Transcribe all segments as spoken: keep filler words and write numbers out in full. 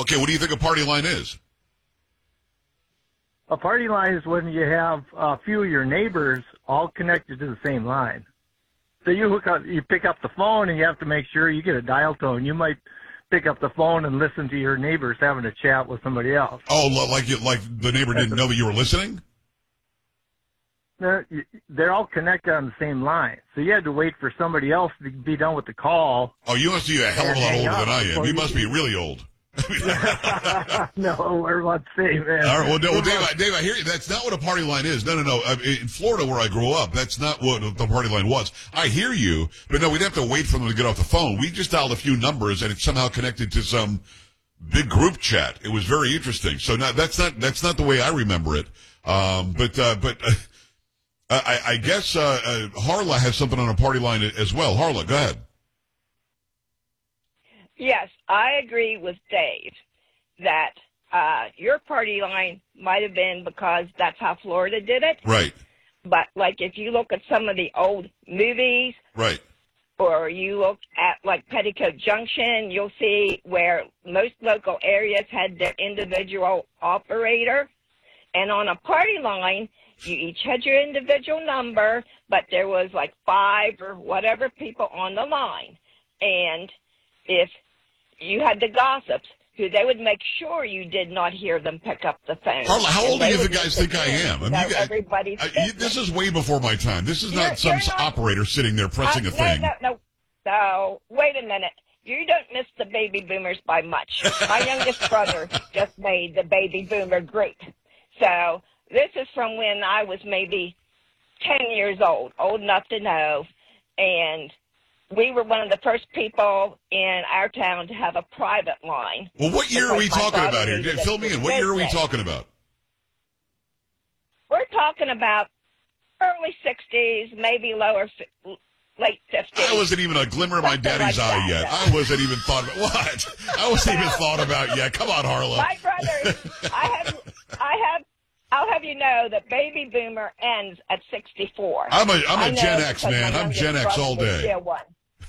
Okay, what do you think a party line is? A party line is when you have a few of your neighbors all connected to the same line. So you hook up, you pick up the phone, and you have to make sure you get a dial tone. You might pick up the phone and listen to your neighbors having a chat with somebody else. Oh, like you, like the neighbor didn't know that you were listening? They're, they're all connected on the same line. So you had to wait for somebody else to be done with the call. Oh, you must be a hell of a lot older than I am. You must be really old. No, we're about the same, man. All right, well, no, well, Dave, I, Dave, I hear you. That's not what a party line is. No, no, no. In Florida, where I grew up, that's not what the party line was. I hear you, but no, we'd have to wait for them to get off the phone. We just dialed a few numbers, and it's somehow connected to some big group chat. It was very interesting. So now, that's not that's not the way I remember it. Um, but uh, but uh, I, I guess uh, uh, Harla has something on a party line as well. Harla, go ahead. Yes, I agree with Dave that uh, your party line might have been because that's how Florida did it. Right. But, like, if you look at some of the old movies. Right. Or you look at, like, Petticoat Junction, you'll see where most local areas had their individual operator. And on a party line, you each had your individual number, but there was, like, five or whatever people on the line. And if you had the gossips, who they would make sure you did not hear them pick up the phone. Harla, how old do you guys think I am? I mean, you guys, everybody's I, you, this is way before my time. This is you're, not some not, operator sitting there pressing uh, a thing. No, no, no. So, wait a minute. You don't miss the baby boomers by much. My youngest brother just made the baby boomer group. So, this is from when I was maybe ten years old, old enough to know, and we were one of the first people in our town to have a private line. Well, what year are we talking about here? Fill me in. What year are we talking about? We're talking about early sixties, maybe lower, late fifties. I wasn't even a glimmer of my daddy's like eye that, yet. though. I wasn't even thought about what? I wasn't even thought about yet. Come on, Harla. My brother, I have, I have. I'll have you know that baby boomer ends at sixty-four. I'm a I'm I a know Gen X, man. I'm Gen X all day. Still one.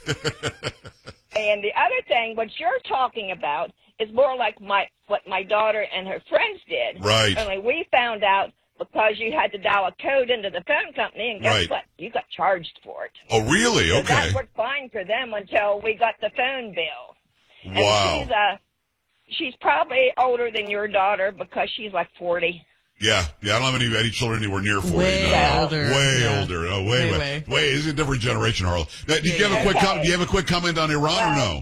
And the other thing, what you're talking about, is more like my what my daughter and her friends did. Right. Only we found out because you had to dial a code into the phone company, and guess Right. what? You got charged for it. Oh, really? So Okay. that worked fine for them until we got the phone bill. Wow. And she's, uh, she's probably older than your daughter because she's like forty. Yeah, yeah. I don't have any, any children anywhere near forty. Way no. older. Way Yeah. older. Oh, way, Way, way, way. way. This is a different generation, Harla. Now, did you have a quick Okay. com- Do you have a quick comment on Iran or no?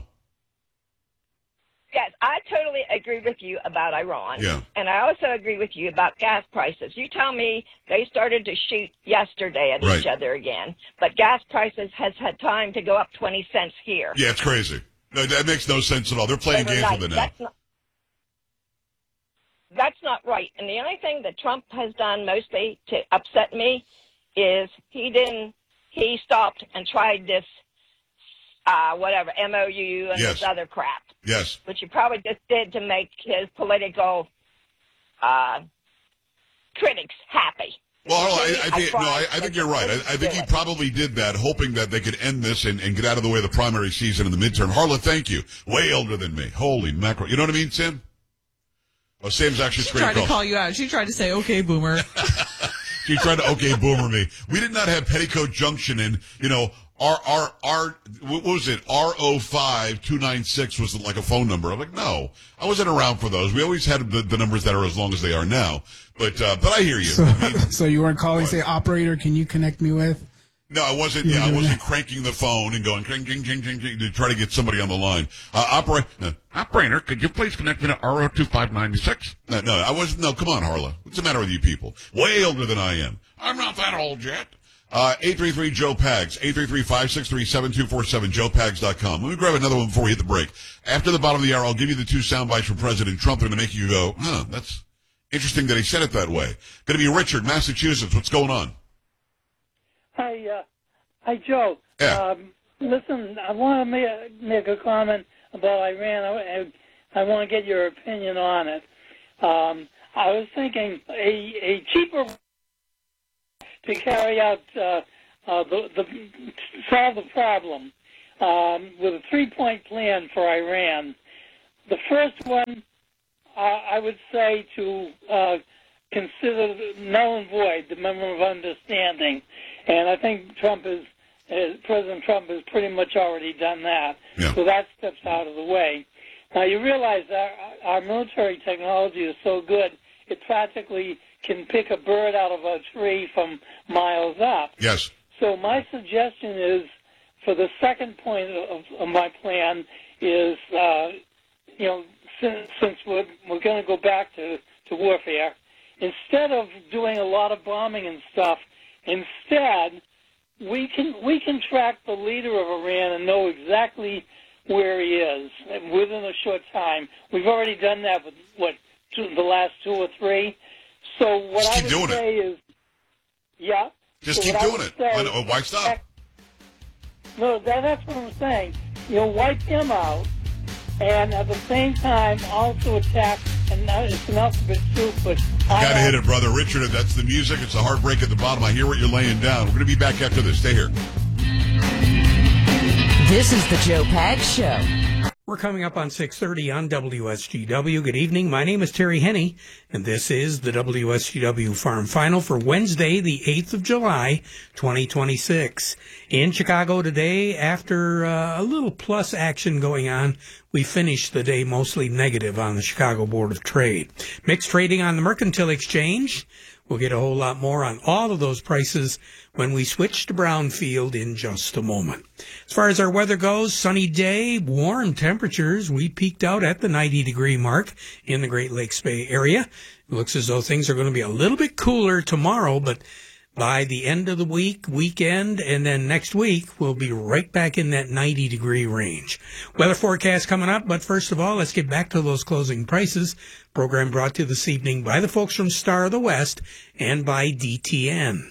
Yes, I totally agree with you about Iran. Yeah. And I also agree with you about gas prices. You tell me they started to shoot yesterday at Right. each other again, but gas prices has had time to go up twenty cents here. Yeah, it's crazy. No, that makes no sense at all. They're playing games Overnight. with it now. That's not, that's not right. And the only thing that Trump has done mostly to upset me is he didn't, he stopped and tried this, uh, whatever, M O U and Yes. this other crap. Yes. Which he probably just did to make his political uh, critics happy. Well, Harla, I, I think no, I, I tried, think you're right. I, I think he do it. probably did that, hoping that they could end this and, and get out of the way of the primary season and the midterm. Harla, thank you. Way older than me. Holy mackerel! You know what I mean, Sam? Oh, Sam's actually She straight tried to across. call you out. She tried to say, okay, boomer. She tried to okay boomer me. We did not have Petticoat Junction and, you know, R, R, R, what was it? R O five two nine six was like a phone number. I'm like, no, I wasn't around for those. We always had the, the numbers that are as long as they are now. But, uh, but I hear you. So, I mean, so you weren't calling, say, operator, can you connect me with? no, I wasn't, yeah, I wasn't cranking the phone and going, cring, cring, cring, cring, cring, to try to get somebody on the line. Uh, operator, uh, operator, could you please connect me to R O two five nine six? No, no, I wasn't, no, come on, Harla. What's the matter with you people? Way older than I am. I'm not that old yet. Uh, eight three three Joe Pags, eight three three, five six three, seven two four seven, joe pags dot com. Let me grab another one before we hit the break. After the bottom of the hour, I'll give you the two sound bites from President Trump that are going to make you go, huh, that's interesting that he said it that way. Going to be Richard, Massachusetts. What's going on? Hi, uh, hi, Joe. Yeah. Um, listen, I want to make, make a comment about Iran. I, I, I want to get your opinion on it. Um, I was thinking a, a cheaper to carry out uh, uh, the, the solve the problem um, with a three-point plan for Iran. The first one I, I would say to uh, consider null and void the memorandum of understanding, and I think Trump is uh, President Trump has pretty much already done that. Yeah. So that steps out of the way. Now you realize our our military technology is so good it practically can pick a bird out of a tree from miles up. Yes. So my suggestion is, for the second point of, of my plan, is uh, you know since, since we're we're going to go back to, to warfare, instead of doing a lot of bombing and stuff, instead we can we can track the leader of Iran and know exactly where he is within a short time. We've already done that with what two, the last two or three. So what Just I keep would doing say it. is, yeah. Just so keep doing it. Say, Why, why stop? No, that, that's what I'm saying. You know, wipe him out, and at the same time also attack. And now it's an alphabet soup, but I Gotta hit it, brother. Richard, that's the music. It's the heartbreak at the bottom. I hear what you're laying down. We're going to be back after this. Stay here. This is the Joe Pags Show. We're coming up on six thirty on W S G W. Good evening. My name is Terry Henney, and this is the W S G W Farm Final for Wednesday, the eighth of July, twenty twenty-six. In Chicago today, after uh, a little plus action going on, we finished the day mostly negative on the Chicago Board of Trade. Mixed trading on the Mercantile Exchange. We'll get a whole lot more on all of those prices when we switch to Brownfield in just a moment. As far as our weather goes, sunny day, warm temperatures. We peaked out at the ninety degree mark in the Great Lakes Bay area. It looks as though things are going to be a little bit cooler tomorrow, but by the end of the week, weekend, and then next week, we'll be right back in that ninety degree range. Weather forecast coming up, but first of all, let's get back to those closing prices. Program brought to you this evening by the folks from Star of the West and by D T N.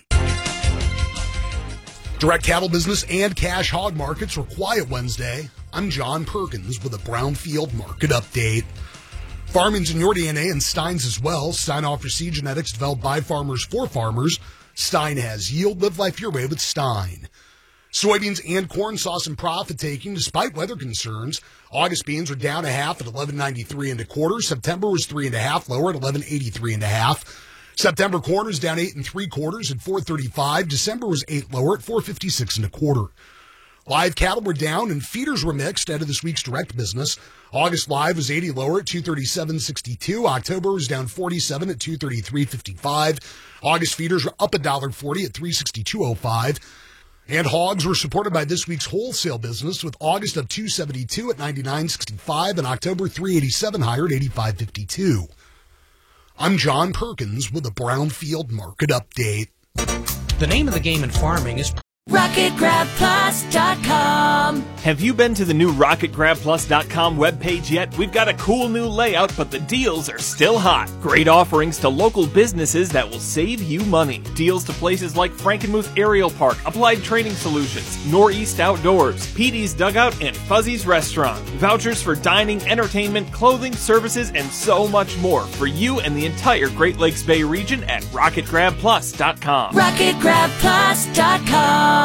Direct cattle business and cash hog markets were quiet Wednesday. I'm John Perkins with a Brownfield market update. Farm Ingenuity D N A and Stein's as well. Stein offers seed genetics developed by farmers for farmers. Stein has yield. Live life your way with Stein. Soybeans and corn saw some profit taking despite weather concerns. August beans are down a half at eleven ninety-three and a quarter. September was three and a half lower at eleven eighty-three and a half. September corn is down eight and three quarters at four thirty-five. December was eight lower at four fifty-six and a quarter. Live cattle were down and feeders were mixed out of this week's direct business. August live was eighty lower at two thirty-seven sixty-two. October was down forty-seven at two thirty-three fifty-five. August feeders were up one dollar forty at three sixty-two oh five. And hogs were supported by this week's wholesale business, with August up two seventy-two at ninety-nine sixty-five and October three eighty-seven higher at eighty-five fifty-two. I'm John Perkins with a Brownfield market update. The name of the game in farming is rocket grab plus dot com. Have you been to the new rocket grab plus dot com webpage yet? We've got a cool new layout, but the deals are still hot. Great offerings to local businesses that will save you money. Deals to places like Frankenmuth Aerial Park, Applied Training Solutions, Northeast Outdoors, P D's Dugout, and Fuzzy's Restaurant. Vouchers for dining, entertainment, clothing, services, and so much more for you and the entire Great Lakes Bay region at rocket grab plus dot com. rocket grab plus dot com.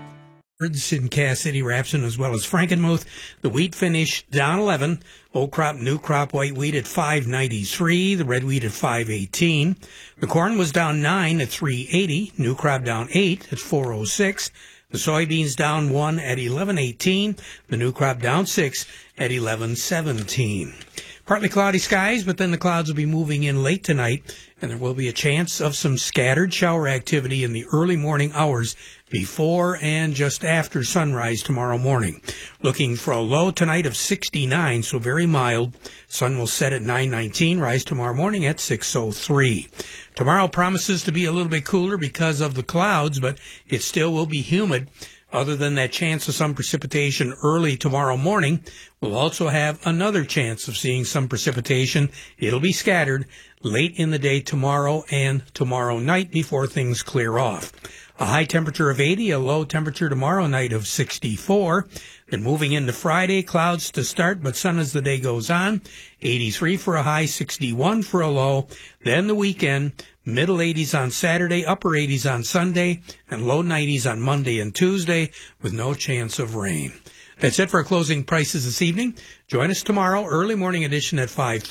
In Cass City, Rapson, as well as Frankenmuth. The wheat finish down eleven. Old crop, new crop, white wheat at five ninety-three. The red wheat at five eighteen. The corn was down nine at three eighty. New crop down eight at four oh six. The soybeans down one at eleven eighteen. The new crop down six at eleven seventeen. Partly cloudy skies, but then the clouds will be moving in late tonight, and there will be a chance of some scattered shower activity in the early morning hours before and just after sunrise tomorrow morning. Looking for a low tonight of sixty-nine, so very mild. Sun will set at nine nineteen, rise tomorrow morning at six oh three. Tomorrow promises to be a little bit cooler because of the clouds, but it still will be humid. Other than that chance of some precipitation early tomorrow morning, we'll also have another chance of seeing some precipitation. It'll be scattered late in the day tomorrow and tomorrow night before things clear off. A high temperature of eighty, a low temperature tomorrow night of sixty-four. Then moving into Friday, clouds to start, but sun as the day goes on. eighty-three for a high, sixty-one for a low. Then the weekend, middle eighties on Saturday, upper eighties on Sunday, and low nineties on Monday and Tuesday, with no chance of rain. That's it for our closing prices this evening. Join us tomorrow, early morning edition at five